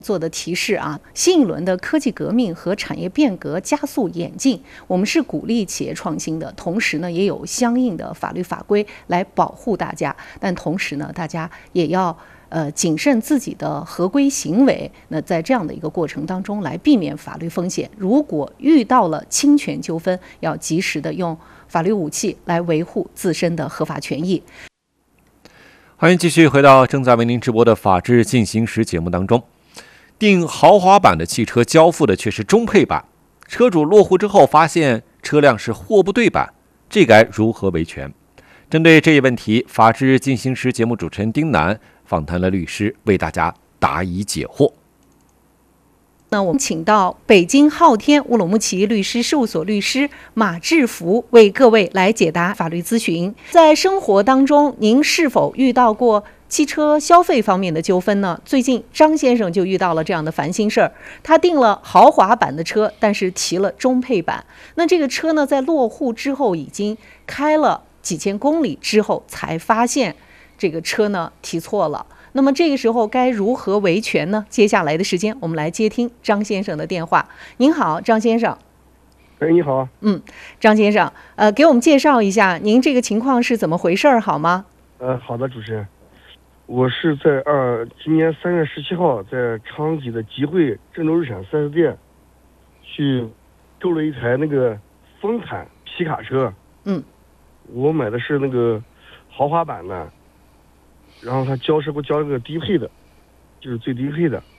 做的提示啊，新一轮的科技革命和产业变革加速演进，我们是鼓励企业创新的，同时呢，也有相应的法律法规来保护大家。但同时呢，大家也要谨慎自己的合规行为。那在这样的一个过程当中，来避免法律风险。如果遇到了侵权纠纷，要及时的用法律武器来维护自身的合法权益。 欢迎继续回到正在为您直播的《法治进行时》节目当中。订豪华版的汽车交付的却是中配版，车主落户之后发现车辆是货不对版，这该如何维权？针对这一问题，《法治进行时》节目主持人丁楠访谈了律师，为大家答疑解惑。 那我们请到北京昊天乌鲁木齐律师事务所律师马志福为各位来解答法律咨询。在生活当中，您是否遇到过汽车消费方面的纠纷呢？最近张先生就遇到了这样的烦心事儿，他订了豪华版的车，但是提了中配版。那这个车呢，在落户之后已经开了几千公里之后，才发现这个车呢提错了。那么这个时候该如何维权呢？接下来的时间，我们来接听张先生的电话。您好，张先生。 你好。 张先生，给我们介绍一下您这个情况是怎么回事好吗？ 好的，主持人。我是在今年3月17号在昌吉的集汇郑州日产4S店去购了一台那个风坦皮卡车。我买的是那个豪华版的。然后他交车给我交了个低配的，就是最低配的。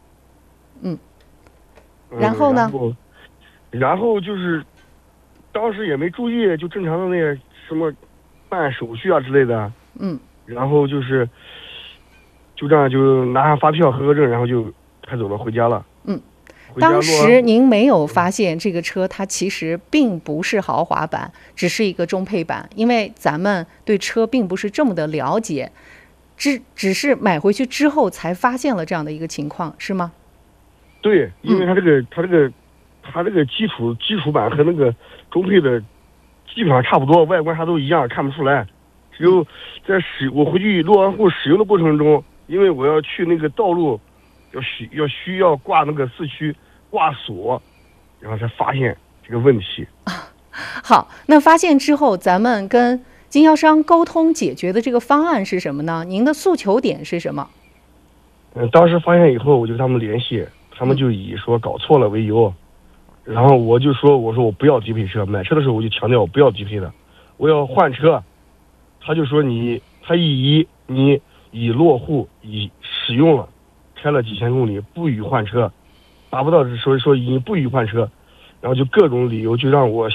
然后呢？ 然后就是当时也没注意，就正常的那些什么办手续啊之类的。然后就这样就拿上发票、合格证，然后就开走了，回家了。 当时您没有发现这个车它其实并不是豪华版，只是一个中配版，因为咱们对车并不是这么的了解。只是买回去之后才发现了这样的一个情况，是吗？ 对，因为它这个基础版和那个中配的基本上差不多，外观啥都一样，看不出来。只有在我回去落完户使用的过程中，因为我要去那个道路需要挂那个4驱挂锁，然后才发现这个问题。 好，那发现之后，咱们跟经销商沟通解决的这个方案是什么呢？您的诉求点是什么？ 当时发现以后，我就跟他们联系，他们就以说搞错了为由，然后我就说，我不要低配车，买车的时候我就强调我不要低配的，我要换车。他就说你已落户已使用了，开了几千公里，不予换车，达不到说你不予换车，然后就各种理由就让我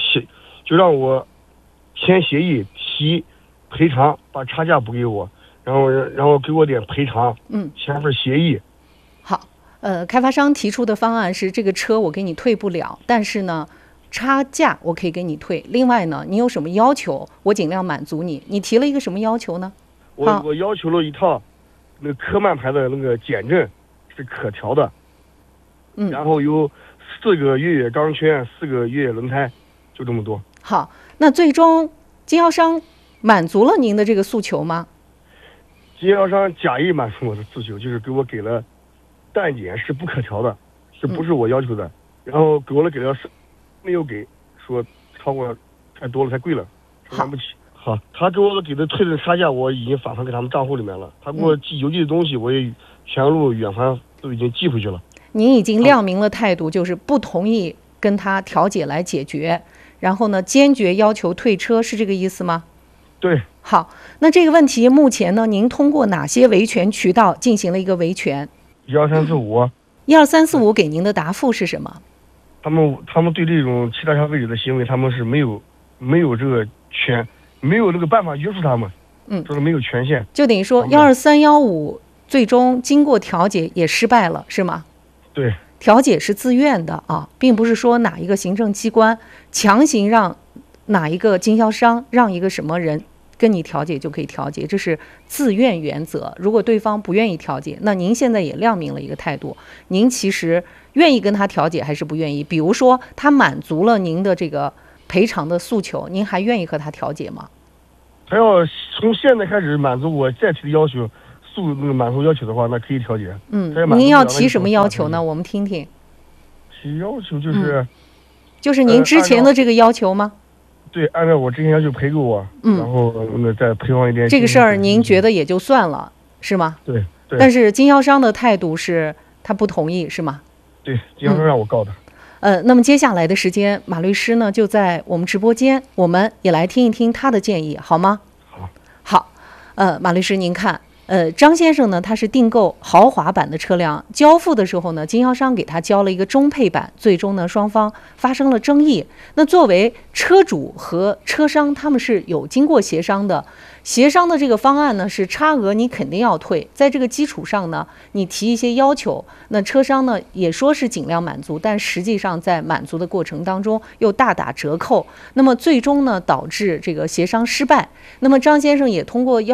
签协议提赔偿，把差价补给我，然后给我点赔偿，签份协议。 好，开发商提出的方案是这个车我给你退不了，但是呢，差价我可以给你退。另外呢，你有什么要求，我尽量满足你。你提了一个什么要求呢？ 我要求了一套那个科曼牌的那个减震是可调的，然后有4个越野钢圈，4个越野轮胎，就这么多。 好，那最终经销商满足了您的这个诉求吗？ 经销商假意满足我的诉求，就是给了蛋检是不可调的，是不是我要求的，然后给了没有给，说超过太多了，太贵了，买不起。好，他给的退的差价我已经返还给他们账户里面了，他给我寄邮寄的东西我也全路远环都已经寄回去了。 您已经亮明了态度，就是不同意跟他调解来解决，然后呢，坚决要求退车，是这个意思吗？ 对。 好，那这个问题目前呢，您通过哪些维权渠道进行了一个维权？12345给您的答复是什么？ 他们对这种其他消费者的行为，他们是没有这个没有那个办法约束他们，说是没有权限。 就等于说12315最终经过调解也失败了，是吗？ 对。 调解是自愿的啊，并不是说哪一个行政机关强行让哪一个经销商让一个什么人跟你调解就可以调解，这是自愿原则。如果对方不愿意调解，那您现在也亮明了一个态度，您其实愿意跟他调解还是不愿意？比如说他满足了您的这个赔偿的诉求，您还愿意和他调解吗？ 他要从现在开始满足我再提的要求， 满足要求的话，那可以调解。 您要提什么要求呢？我们听听。 提要求就是就是您之前的这个要求吗？ 对，按照我之前要求赔给我，然后再赔偿一点。 这个事儿您觉得也就算了，是吗？ 对。 但是经销商的态度是他不同意，是吗？ 对，经销商让我告的。 那么接下来的时间，马律师呢就在我们直播间，我们也来听一听他的建议，好吗？好。马律师您看，张先生呢他是订购豪华版的车辆，交付的时候呢，经销商给他交了一个中配版，最终呢双方发生了争议。那作为车主和车商，他们是有经过协商的。协商的这个方案呢是差额你肯定要退，在这个基础上呢，你提一些要求，那车商呢也说是尽量满足，但实际上在满足的过程当中又大打折扣，那么最终呢导致这个协商失败。那么张先生也通过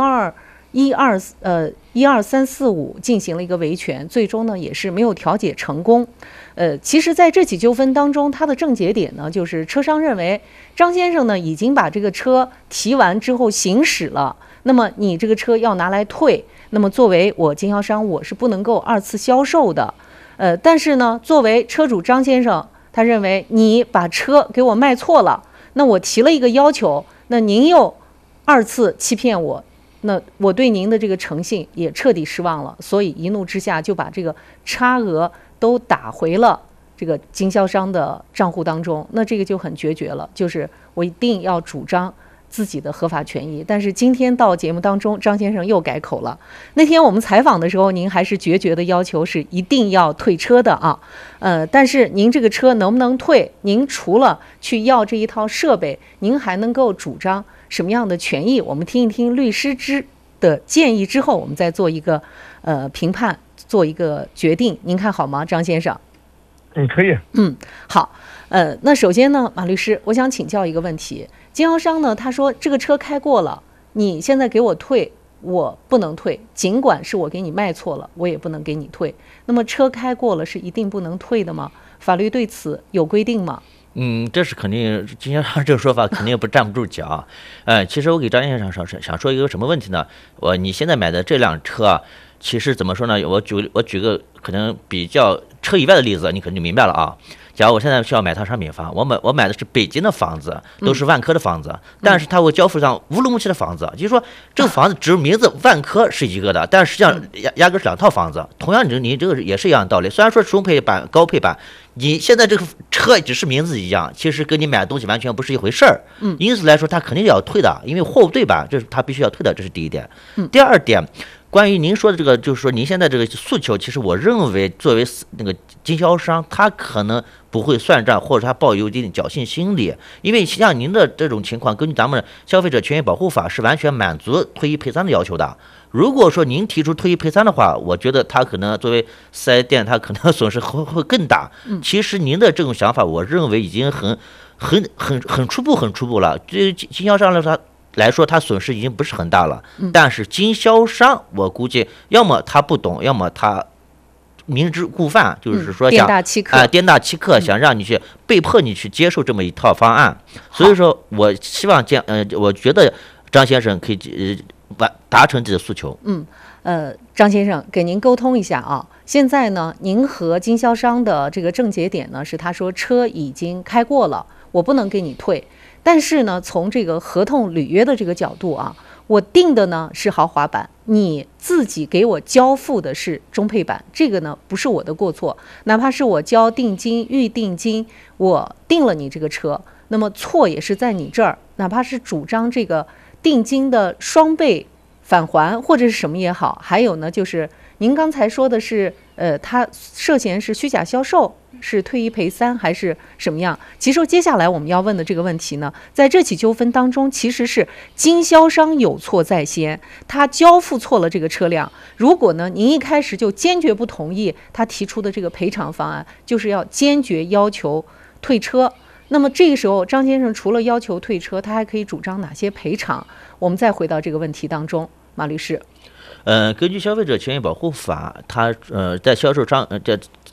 12345进行了一个维权，最终呢也是没有调解成功。其实在这起纠纷当中，他的症结点呢就是车商认为张先生呢已经把这个车提完之后行驶了，那么你这个车要拿来退，那么作为我经销商我是不能够二次销售的。但是呢作为车主张先生，他认为你把车给我卖错了，那我提了一个要求，那您又二次欺骗我，那我对您的这个诚信也彻底失望了，所以一怒之下就把这个差额都打回了这个经销商的账户当中。那这个就很决绝了，就是我一定要主张自己的合法权益。但是今天到节目当中，张先生又改口了。那天我们采访的时候，您还是决绝的要求是一定要退车的啊。但是您这个车能不能退？您除了去要这一套设备，您还能够主张什么样的权益？我们听一听律师的建议之后，我们再做一个评判，做一个决定，您看好吗，张先生？ 可以。 好。那首先呢，马律师，我想请教一个问题。经销商呢，他说这个车开过了，你现在给我退，我不能退，尽管是我给你卖错了，我也不能给你退。那么车开过了是一定不能退的吗？法律对此有规定吗？ 这是肯定，经销商这个说法肯定不站不住脚。其实我给张先生想说一个什么问题呢？你现在买的这辆车，其实怎么说呢？我举个可能比较车以外的例子，你可能就明白了啊。假如我现在需要买套商品房，我买的是北京的房子，都是万科的房子，但是他会交付上乌鲁木齐的房子，就是说这个房子只有名字万科是一个的，但实际上压根是两套房子。同样你这个也是一样的道理，虽然说中配版高配版，你现在这个车只是名字一样，其实跟你买的东西完全不是一回事儿。因此来说，他肯定要退的，因为货物对版，这是他必须要退的，这是第一点。第二点，关于您说的这个，就是说您现在这个诉求，其实我认为作为那个经销商，他可能不会算账，或者他抱有一定侥幸心理，因为像您的这种情况，根据咱们消费者权益保护法是完全满足退一赔三的要求的。如果说您提出退一赔三的话，我觉得他可能作为4S店，他可能损失会更大。其实您的这种想法，我认为已经很初步了。对于经销商来说，他损失已经不是很大了。但是经销商，我估计要么他不懂，要么他明知故犯，就是说想颠大欺客，想让你去被迫你去接受这么一套方案。所以说我希望我觉得张先生可以达成自己的诉求。 张先生给您沟通一下啊。现在呢，您和经销商的这个症结点呢是他说车已经开过了，我不能给你退。但是呢，从这个合同履约的这个角度啊，我定的呢是豪华版，你自己给我交付的是中配版，这个呢不是我的过错，哪怕是我交定金、预定金，我定了你这个车，那么错也是在你这儿，哪怕是主张这个定金的双倍返还或者是什么也好，还有呢就是您刚才说的是他涉嫌是虚假销售，是退一赔三还是什么样？其实接下来我们要问的这个问题呢，在这起纠纷当中，其实是经销商有错在先，他交付错了这个车辆。如果呢您一开始就坚决不同意他提出的这个赔偿方案，就是要坚决要求退车。那么这个时候张先生除了要求退车，他还可以主张哪些赔偿？我们再回到这个问题当中，马律师。 根据消费者权益保护法，它在销售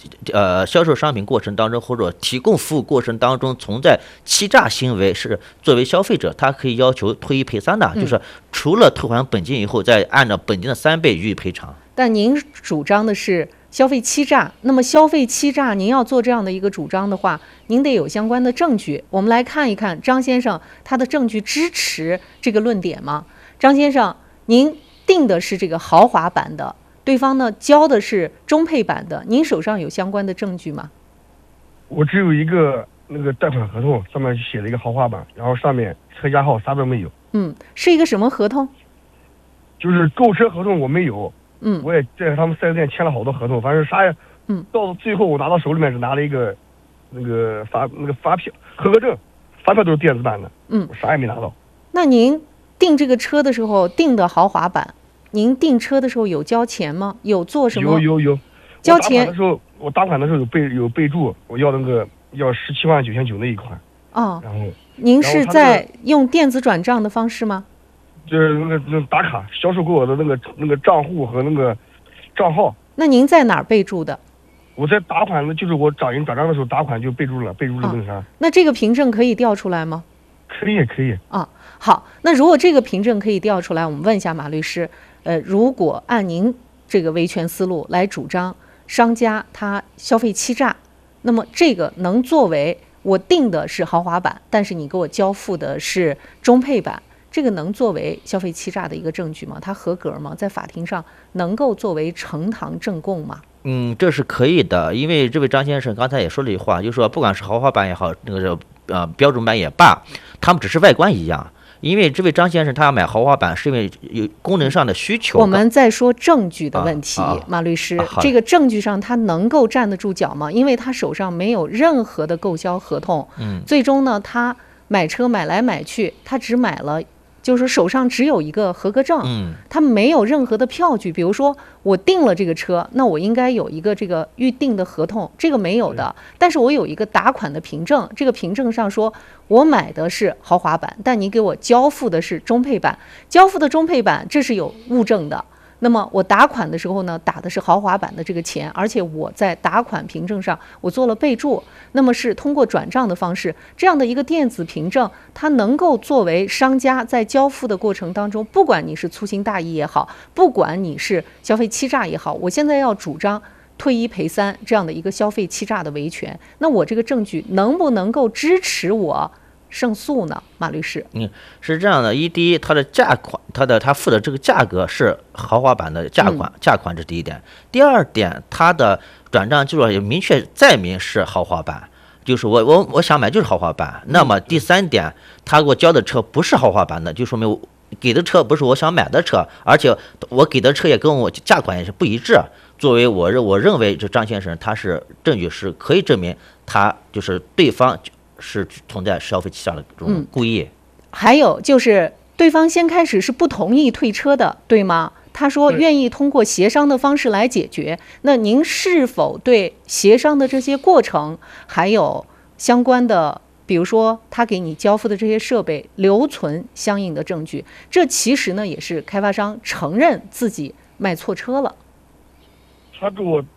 销售商品过程当中或者提供服务过程当中存在欺诈行为，是作为消费者他可以要求退一赔三的，就是除了退还本金以后，再按照本金的3倍予以赔偿。 但您主张的是消费欺诈，那么消费欺诈，您要做这样的一个主张的话，您得有相关的证据。我们来看一看张先生他的证据支持这个论点吗？张先生，您订的是这个豪华版的，对方呢交的是中配版的，您手上有相关的证据吗？ 我只有一个那个贷款合同，上面写了一个豪华版，然后上面车架号啥都没有。 是一个什么合同？ 就是购车合同我没有。我也在他们4S店签了好多合同，反正啥也，到最后我拿到手里面只拿了一个那个发票合格证，发票都是电子版的，我啥也没拿到。 那您订这个车的时候订的豪华版，您订车的时候有交钱吗？有做什么？ 有。 交钱我打款的时候有备注，我要要17.999万那一款。然后您是在用电子转账的方式吗？ 就是那打卡，销售给我的那个账户和那个账号。 那您在哪儿备注的？ 我在打款的，就是我找人转账的时候打款就备注了那个啥。 那这个凭证可以调出来吗？ 可以。 好，那如果这个凭证可以调出来，我们问一下马律师，如果按您这个维权思路来主张，商家他消费欺诈，那么这个能作为我订的是豪华版，但是你给我交付的是中配版，这个能作为消费欺诈的一个证据吗？它合格吗？在法庭上能够作为呈堂证供吗？ 这是可以的，因为这位张先生刚才也说了一句话，就是说不管是豪华版也好，那个标准版也罢，他们只是外观一样。因为这位张先生他要买豪华版，是因为有功能上的需求。 我们在说证据的问题，马律师，这个证据上他能够站得住脚吗？因为他手上没有任何的购销合同，最终呢，他买车买来买去，他只买了。就是手上只有一个合格证，他没有任何的票据。比如说我订了这个车，那我应该有一个这个预定的合同，这个没有的。但是我有一个打款的凭证，这个凭证上说我买的是豪华版，但你给我交付的是中配版，交付的中配版这是有物证的。那么我打款的时候呢，打的是豪华版的这个钱，而且我在打款凭证上我做了备注，那么是通过转账的方式，这样的一个电子凭证，它能够作为商家在交付的过程当中，不管你是粗心大意也好，不管你是消费欺诈也好，我现在要主张退一赔三这样的一个消费欺诈的维权，那我这个证据能不能够支持我胜诉呢？马律师， 是这样的，第一，它的价款，它付的这个价格是豪华版的价款，这是第一点。第二点，它的转账记录也明确载明是豪华版，就是我想买就是豪华版。那么第三点，他给我交的车不是豪华版的，就说明我给的车不是我想买的车，而且我给的车也跟我价款也是不一致。作为我认为这张先生他是证据是可以证明他就是对方是存在消费欺诈的这种故意。 还有就是对方先开始是不同意退车的，对吗？他说愿意通过协商的方式来解决。那您是否对协商的这些过程，还有相关的，比如说他给你交付的这些设备，留存相应的证据？这其实呢，也是开发商承认自己卖错车了。 他给我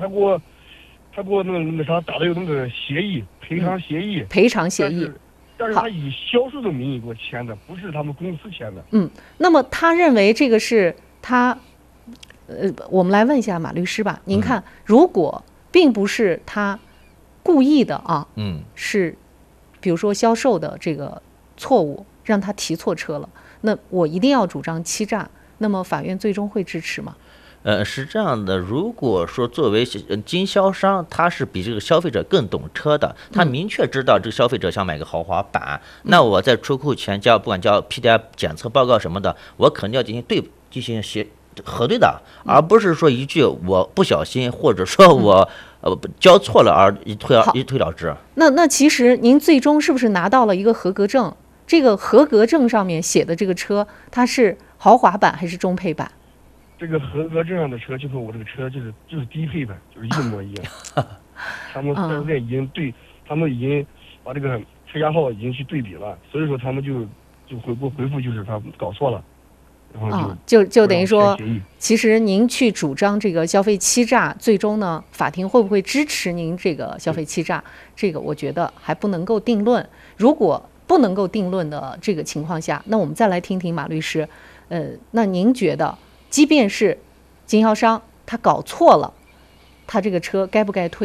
那个啥打的有那个协议，赔偿协议。但是他以销售的名义给我签的，不是他们公司签的。 那么他认为这个是他，我们来问一下马律师吧。您看，如果并不是他故意的啊，是比如说销售的这个错误让他提错车了，那我一定要主张欺诈，那么法院最终会支持吗？ 是这样的，如果说作为经销商，他是比这个消费者更懂车的，他明确知道这个消费者想买个豪华版，那我在出库前不管交 PDF 检测报告什么的，我肯定要进行核对的，而不是说一句我不小心，或者说我交错了而一退了之。 那其实您最终是不是拿到了一个合格证？这个合格证上面写的这个车，它是豪华版还是中配版？ 这个合格证上的车就和我这个车就是低配版，就是一模一样。他们4S店他们已经把这个车架号已经去对比了，所以说他们就回复就是他搞错了， 然后就等于说签协议， 其实您去主张这个消费欺诈，最终呢，法庭会不会支持您这个消费欺诈？这个我觉得还不能够定论。如果不能够定论的这个情况下，那我们再来听听马律师，那您觉得，即便是经销商他搞错了，他这个车该不该退？